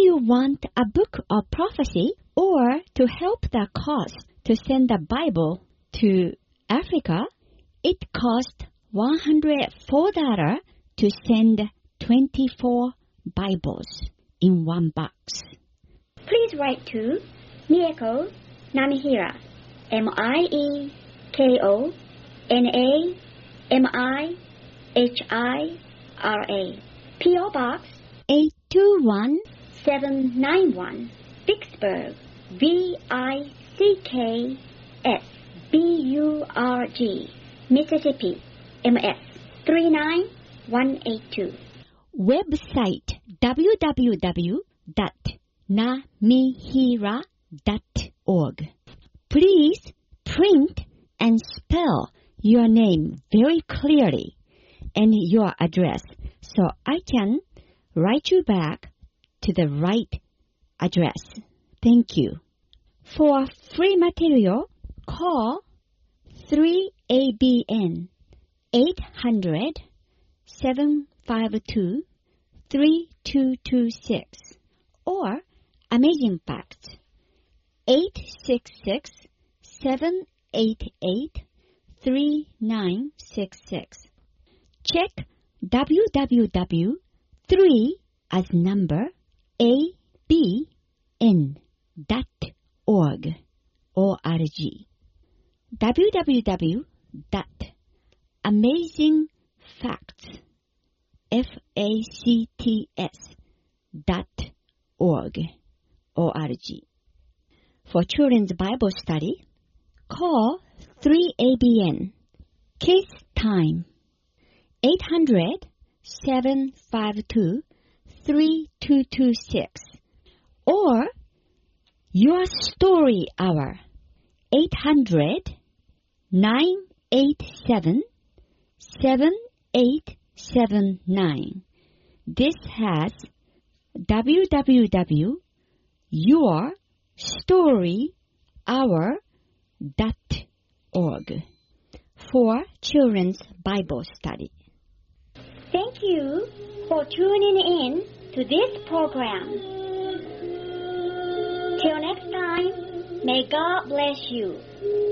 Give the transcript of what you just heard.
you want a book of prophecy or to help the cause to send the Bible to Africa, it costs $104 to send 24 Bibles in one box. Please write to Mieko Namihira, MIEKO NAMIHIRA, P.O. Box 821 791, Vicksburg, VICKSBURG, Mississippi, MS 39182. Website www.namihira.org. Please print and spell your name very clearly and your address so I can write you back to the right address. Thank you. For free material, call 3ABN 800-752-3226 or Amazing Facts 866-788-3966. Check www.3 as number abn.org www.amazingfacts.org. For children's Bible study, call 3ABN. Kids Time 800-752-3226 or Your Story Hour 800-987-7879. This has www.yourstoryhour.org for children's Bible study. Thank you for tuning in to this program. Till next time, may God bless you.